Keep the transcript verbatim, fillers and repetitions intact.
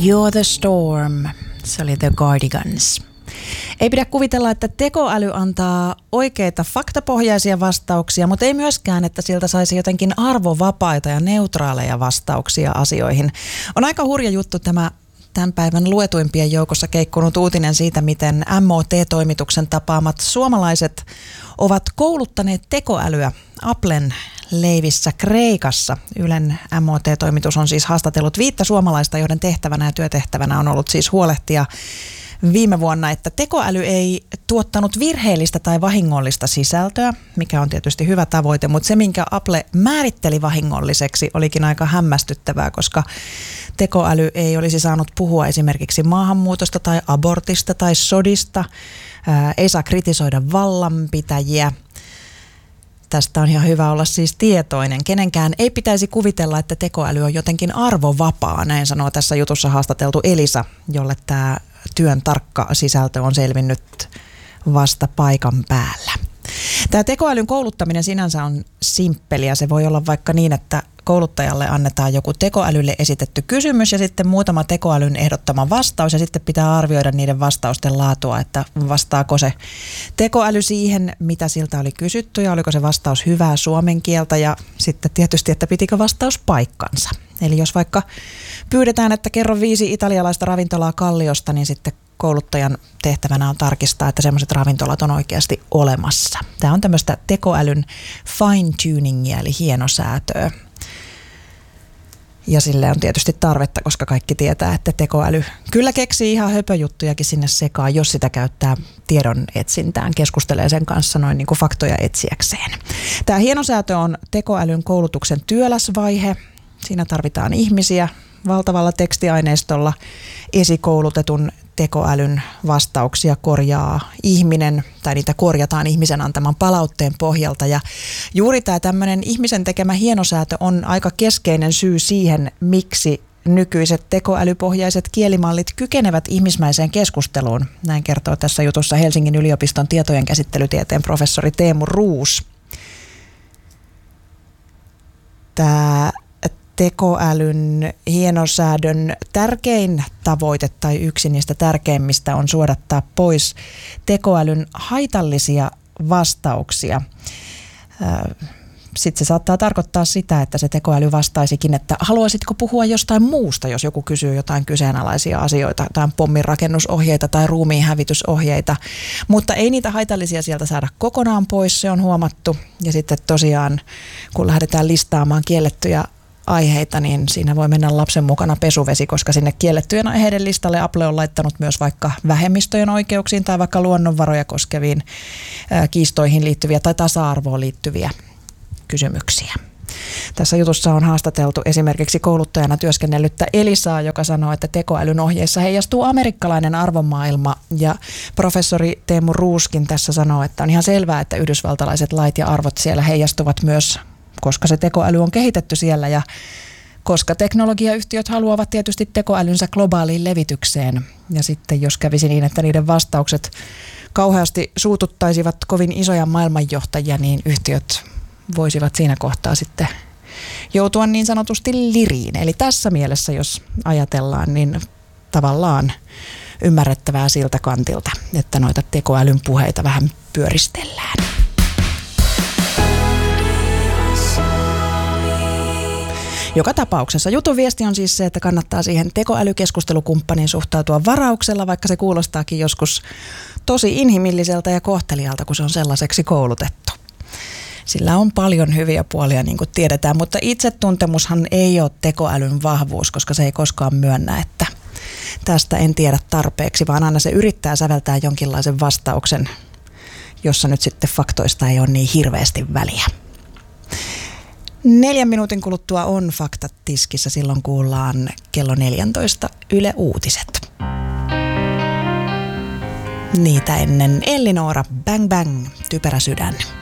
You're the Storm. Se oli The Cardigans. Ei pidä kuvitella, että tekoäly antaa oikeita faktapohjaisia vastauksia, mutta ei myöskään, että siltä saisi jotenkin arvovapaita ja neutraaleja vastauksia asioihin. On aika hurja juttu tämä tämän päivän luetuimpien joukossa keikkunut uutinen siitä, miten M O T-toimituksen tapaamat suomalaiset ovat kouluttaneet tekoälyä Applen leivissä Kreikassa. Ylen M O T-toimitus on siis haastatellut viittä suomalaista, joiden tehtävänä ja työtehtävänä on ollut siis huolehtia viime vuonna, että tekoäly ei tuottanut virheellistä tai vahingollista sisältöä, mikä on tietysti hyvä tavoite, mutta se, minkä Apple määritteli vahingolliseksi, olikin aika hämmästyttävää, koska tekoäly ei olisi saanut puhua esimerkiksi maahanmuutosta tai abortista tai sodista, ää, ei saa kritisoida vallanpitäjiä. Tästä on ihan hyvä olla siis tietoinen. Kenenkään ei pitäisi kuvitella, että tekoäly on jotenkin arvovapaa, näin sanoo tässä jutussa haastateltu Elisa, jolle tämä työn tarkka sisältö on selvinnyt vasta paikan päällä. Tämä tekoälyn kouluttaminen sinänsä on simppeliä. Se voi olla vaikka niin, että kouluttajalle annetaan joku tekoälylle esitetty kysymys ja sitten muutama tekoälyn ehdottama vastaus ja sitten pitää arvioida niiden vastausten laatua, että vastaako se tekoäly siihen, mitä siltä oli kysytty ja oliko se vastaus hyvää suomen kieltä ja sitten tietysti, että pitikö vastaus paikkansa. Eli jos vaikka pyydetään, että kerro viisi italialaista ravintolaa Kalliosta, niin sitten kouluttajan tehtävänä on tarkistaa, että sellaiset ravintolat on oikeasti olemassa. Tämä on tämmöistä tekoälyn fine-tuningia, eli hienosäätöä. Ja sille on tietysti tarvetta, koska kaikki tietää, että tekoäly kyllä keksii ihan höpöjuttujakin sinne sekaan, jos sitä käyttää tiedon etsintään, keskustelee sen kanssa noin niin kuin faktoja etsiäkseen. Tämä hienosäätö on tekoälyn koulutuksen työläs vaihe. Siinä tarvitaan ihmisiä valtavalla tekstiaineistolla. Esikoulutetun tekoälyn vastauksia korjaa ihminen, tai niitä korjataan ihmisen antaman palautteen pohjalta. Ja juuri tämä tämmöinen ihmisen tekemä hienosäätö on aika keskeinen syy siihen, miksi nykyiset tekoälypohjaiset kielimallit kykenevät ihmismäiseen keskusteluun. Näin kertoo tässä jutussa Helsingin yliopiston tietojen käsittelytieteen professori Teemu Roos. Tämä tekoälyn hienosäädön tärkein tavoite tai yksi niistä tärkeimmistä on suodattaa pois tekoälyn haitallisia vastauksia. Sitten se saattaa tarkoittaa sitä, että se tekoäly vastaisikin, että haluaisitko puhua jostain muusta, jos joku kysyy jotain kyseenalaisia asioita, jotain pomminrakennusohjeita tai ruumiinhävitysohjeita, mutta ei niitä haitallisia sieltä saada kokonaan pois, se on huomattu. Ja sitten tosiaan, kun lähdetään listaamaan kiellettyjä aiheita, niin siinä voi mennä lapsen mukana pesuvesi, koska sinne kiellettyjen aiheiden listalle Apple on laittanut myös vaikka vähemmistöjen oikeuksiin tai vaikka luonnonvaroja koskeviin ää, kiistoihin liittyviä tai tasa-arvoon liittyviä kysymyksiä. Tässä jutussa on haastateltu esimerkiksi kouluttajana työskennellyttä Elisaa, joka sanoo, että tekoälyn ohjeissa heijastuu amerikkalainen arvomaailma, ja professori Teemu Rooskin tässä sanoo, että on ihan selvää, että yhdysvaltalaiset lait ja arvot siellä heijastuvat myös, koska se tekoäly on kehitetty siellä ja koska teknologiayhtiöt haluavat tietysti tekoälynsä globaaliin levitykseen. Ja sitten jos kävisi niin, että niiden vastaukset kauheasti suututtaisivat kovin isoja maailmanjohtajia, niin yhtiöt voisivat siinä kohtaa sitten joutua niin sanotusti liriin. Eli tässä mielessä, jos ajatellaan, niin tavallaan ymmärrettävää siltä kantilta, että noita tekoälyn puheita vähän pyöristellään. Joka tapauksessa jutun viesti on siis se, että kannattaa siihen tekoälykeskustelukumppaniin suhtautua varauksella, vaikka se kuulostaakin joskus tosi inhimilliseltä ja kohtelijalta, kun se on sellaiseksi koulutettu. Sillä on paljon hyviä puolia, niin kuin tiedetään, mutta itsetuntemushan ei ole tekoälyn vahvuus, koska se ei koskaan myönnä, että tästä en tiedä tarpeeksi, vaan aina se yrittää säveltää jonkinlaisen vastauksen, jossa nyt sitten faktoista ei ole niin hirveästi väliä. Neljän minuutin kuluttua on Faktat tiskissä, silloin kuullaan kello neljätoista Yle Uutiset. Niitä ennen Elli Noora, Bang Bang, Typerä sydän.